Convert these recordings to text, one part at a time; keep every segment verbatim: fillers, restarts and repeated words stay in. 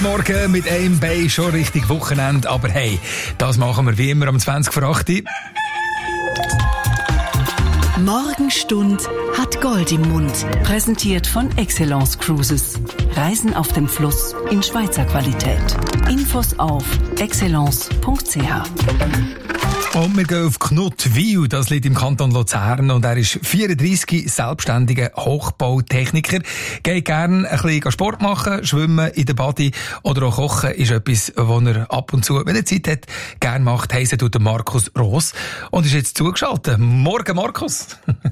Morgen mit einem Bein schon richtig Wochenende, aber hey, das machen wir wie immer am zwanzig vor acht. Morgenstund hat Gold im Mund. Präsentiert von Excellence Cruises. Reisen auf dem Fluss in Schweizer Qualität. Infos auf excellence punkt c h. Und wir gehen auf Knuttwil, das liegt im Kanton Luzern, und er ist vierunddreissig, selbstständiger Hochbautechniker. Geht gerne ein bisschen Sport machen, schwimmen in der Body oder auch kochen ist etwas, was er ab und zu, wenn er Zeit hat, gerne macht. Heise tut der Markus Roos und ist jetzt zugeschaltet. Morgen, Markus.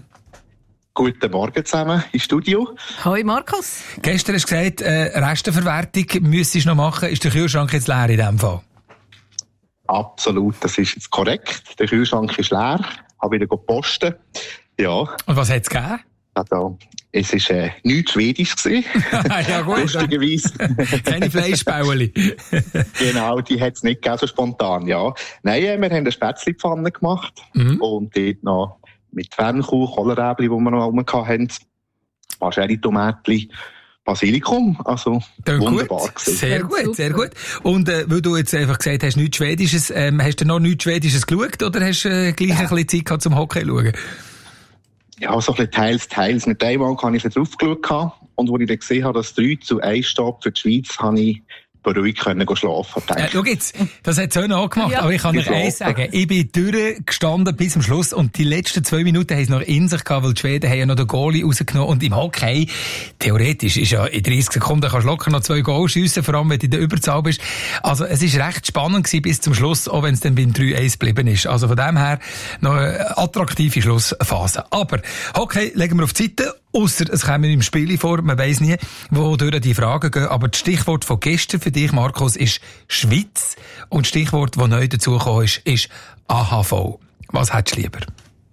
Guten Morgen zusammen im Studio. Hoi Markus. Gestern hast du gesagt, äh, Resteverwertung müsstest du noch machen. Ist der Kühlschrank jetzt leer in diesem Fall? Absolut, das ist jetzt korrekt. Der Kühlschrank ist leer. Habe wieder gepostet. Ja. Und was hat es gegeben? Also, es war äh, nichts Schwedisch gewesen. Ja gut. Lustigerweise. Keine Fleischbäuerli. Genau, die hat es nicht gegeben, so spontan, ja. Nein, wir haben eine Spätzlepfanne gemacht. Mhm. Und dort noch mit Fernkuh, Kohlrabi, die wir noch rum hatten. Wahrscheinlich Tomatli. Basilikum, also Dann wunderbar gut. gewesen. Sehr gut, sehr gut. Und äh, weil du jetzt einfach gesagt hast, nichts Schwedisches, ähm, hast du noch nichts Schwedisches geschaut oder hast du äh, gleich ja. ein bisschen Zeit gehabt zum Hockey schauen? Ja, so ein bisschen teils, teils. Mit einmal habe ich drauf geschaut und als ich dann gesehen habe, dass drei zu eins steht für die Schweiz, habe ich beruhigt können schlafen. Äh, schau jetzt, das hat so noch gemacht, ja. Aber ich kann euch eins sagen, ich bin durchgestanden bis zum Schluss und die letzten zwei Minuten haben es noch in sich gehabt, weil die Schweden haben ja noch den Goalie rausgenommen und im Hockey, theoretisch ist ja in dreißig Sekunden kannst du locker noch zwei Goals schiessen, vor allem wenn du in der Überzahl bist. Also es ist recht spannend gewesen bis zum Schluss, auch wenn es dann beim drei eins geblieben ist. Also von dem her noch eine attraktive Schlussphase. Aber Hockey legen wir auf die Seite. Ausser es kommen im Spiel vor, man weiss nie, wodurch die Fragen gehen. Aber das Stichwort von gestern für dich, Markus, ist Schweiz. Und das Stichwort, das neu dazugekommen ist, ist A H V. Was hättest du lieber?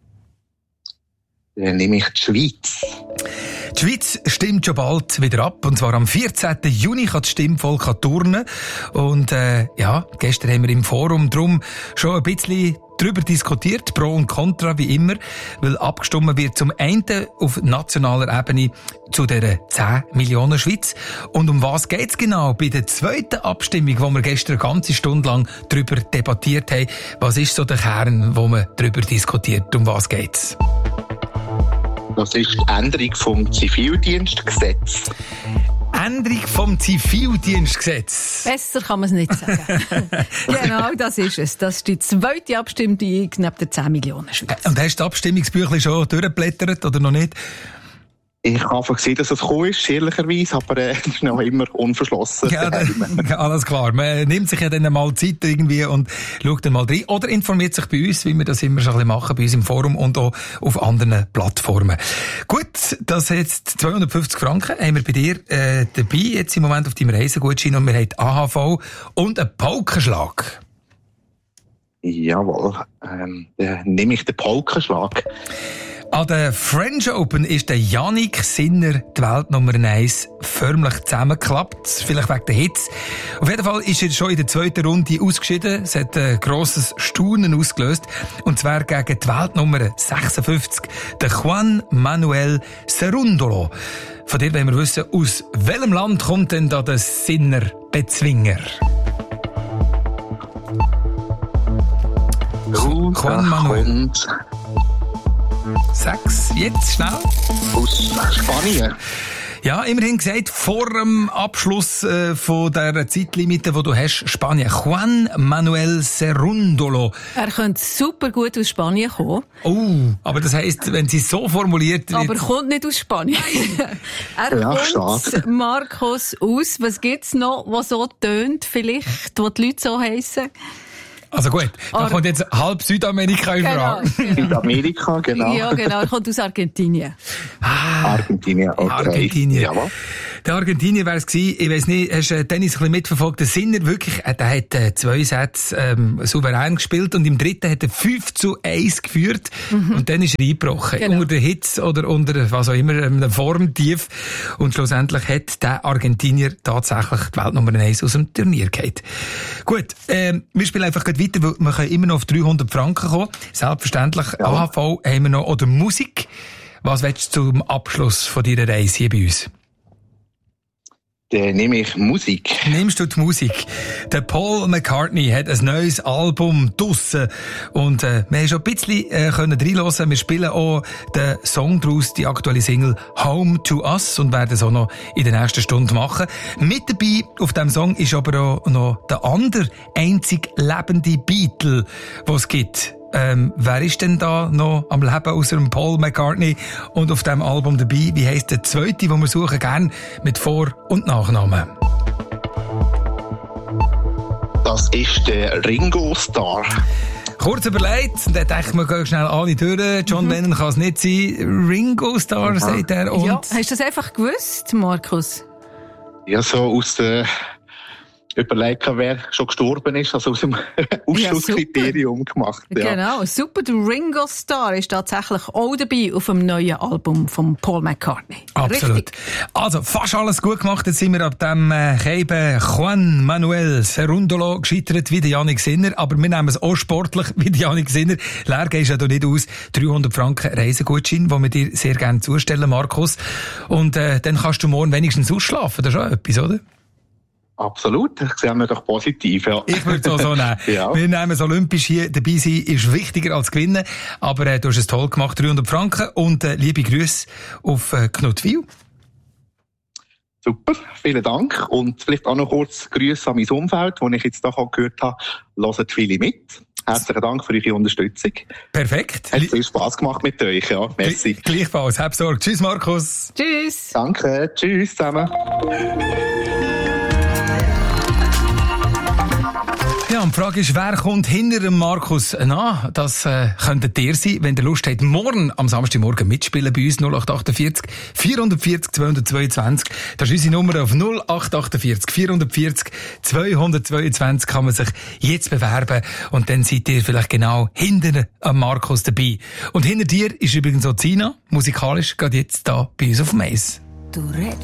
Dann nehme ich die Schweiz. Die Schweiz stimmt schon bald wieder ab. Und zwar am vierzehnten Juni kann das Stimmvolk turnen. Und äh, ja, gestern haben wir im Forum drum schon ein bisschen darüber diskutiert, Pro und Contra wie immer, weil abgestimmt wird zum einen auf nationaler Ebene zu der zehn Millionen Schweiz. Und um was geht's genau bei der zweiten Abstimmung, wo wir gestern eine ganze Stunde lang darüber debattiert haben? Was ist so der Kern, wo man darüber diskutiert? Um was geht's? Das ist die Änderung vom Zivildienstgesetz. Änderung vom Zivildienstgesetz. Besser kann man es nicht sagen. Genau, das ist es. Das ist die zweite Abstimmung neben den zehn Millionen Schweiz. Und hast du das Abstimmungsbüchlein schon durchgeblättert oder noch nicht? Ich habe einfach gesehen, dass es gekommen ist, ehrlicherweise, aber äh, es ist noch immer unverschlossen. Ja, alles klar. Man nimmt sich ja dann mal Zeit irgendwie und schaut dann mal rein. Oder informiert sich bei uns, wie wir das immer so ein bisschen machen, bei uns im Forum und auch auf anderen Plattformen. Gut, das jetzt zweihundertfünfzig Franken haben wir bei dir äh, dabei, jetzt im Moment auf deinem Reisegutschein, und wir haben A H V und einen Paukenschlag. Jawohl, ähm, dann nehme ich den Paukenschlag. An der French Open ist der Yannick Sinner die Weltnummer eins förmlich zusammengeklappt. Vielleicht wegen der Hitze. Auf jeden Fall ist er schon in der zweiten Runde ausgeschieden. Es hat ein grosses Staunen ausgelöst. Und zwar gegen die Weltnummer sechsundfünfzig, der Juan Manuel Cerundolo. Von dir wollen wir wissen, aus welchem Land kommt denn da der Sinner-Bezwinger? Juan Manuel. Sechs, jetzt schnell. Aus Spanien. Ja, immerhin gesagt, vor dem Abschluss äh, von der Zeitlimite, die du hast, Spanien. Juan Manuel Cerundolo. Er könnte super gut aus Spanien kommen. Oh, aber das heisst, wenn sie so formuliert wird... Aber er kommt nicht aus Spanien. Er ja, kommt, schade. Markus, aus. Was gibt's noch, was so tönt, vielleicht, wo die Leute so heissen? Also gut, da Ar- kommt jetzt halb Südamerika in Frage. Genau, genau. Südamerika, genau. Ja, genau. Er kommt aus Argentinien. Ah, Argentinien, okay. Argentinien. Jawohl. Der Argentinier wäre es gewesen. Ich weiss nicht, hast du Tennis ein bisschen mitverfolgt? Der Sinner wirklich, äh, der hat äh, zwei Sätze ähm, souverän gespielt und im dritten hat er fünf zu eins geführt mhm. und dann ist er eingebrochen. Genau. Unter der Hitze oder unter was auch immer, einem Formtief. Und schlussendlich hat der Argentinier tatsächlich die Weltnummer eins aus dem Turnier gehabt. Gut, ähm, wir spielen einfach gleich weiter, weil wir können immer noch auf dreihundert Franken kommen. Selbstverständlich, ja. A H V haben wir noch, oder Musik. Was willst du zum Abschluss von deiner Reise hier bei uns? Dann nehme ich Musik. Nimmst du die Musik? Der Paul McCartney hat ein neues Album draussen. Und äh, wir haben schon ein bisschen äh, können reinhören. Wir spielen auch den Song daraus, die aktuelle Single Home to Us, und werden es auch noch in der nächsten Stunde machen. Mit dabei auf diesem Song ist aber auch noch der andere einzig lebende Beatle, den es gibt. Ähm, wer ist denn da noch am Leben außer dem Paul McCartney und auf diesem Album dabei? Wie heisst der zweite, den wir suchen, gern mit Vor- und Nachnamen? Das ist der Ringo Starr. Kurz überlegt, dann denkt man, geh schnell alle durch. John mhm. Lennon kann es nicht sein. Ringo Starr, mhm. sagt er. Und ja, hast du das einfach gewusst, Markus? Ja, so aus der... überlegen, wer schon gestorben ist, also aus dem Ausschlusskriterium ja, gemacht. Ja. Genau, super. Der Ringo Starr ist tatsächlich auch dabei auf dem neuen Album von Paul McCartney. Absolut. Richtig. Also, fast alles gut gemacht. Jetzt sind wir ab dem äh, Keiben Juan Manuel Cerundolo gescheitert wie der Jannik Sinner, aber wir nehmen es auch sportlich wie der Jannik Sinner. Leer gehst ja da nicht aus. dreihundert Franken Reisegutschein, den wir dir sehr gerne zustellen, Markus. Und äh, dann kannst du morgen wenigstens ausschlafen. Das ist schon etwas, oder? Absolut, das sehen wir doch positiv, ja. Ich würde es auch so nehmen. Ja. Wir nehmen es olympisch hier, dabei sein ist wichtiger als gewinnen, aber äh, du hast es toll gemacht, dreihundert Franken, und äh, liebe Grüße auf äh, Knutwil. Super, vielen Dank, und vielleicht auch noch kurz Grüße an mein Umfeld, wo ich jetzt da gehört habe, hören viele mit. Herzlichen Dank für eure Unterstützung. Perfekt. Hat viel Spass gemacht mit euch, ja. Merci. Gleichfalls, hab Sorge. Tschüss, Markus. Tschüss. Danke, tschüss zusammen. Ja, und die Frage ist, wer kommt hinter dem Markus nach? Das äh, könntet ihr sein, wenn ihr Lust habt, morgen am Samstagmorgen mitspielen bei uns. null acht achtundvierzig vierhundertvierzig zweihundertzweiundzwanzig. Das ist unsere Nummer auf null acht achtundvierzig vierhundertvierzig zweihundertzweiundzwanzig. Kann man sich jetzt bewerben, und dann seid ihr vielleicht genau hinter am Markus dabei. Und hinter dir ist übrigens auch Zina, musikalisch, gerade jetzt da bei uns auf dem Eis. Du redest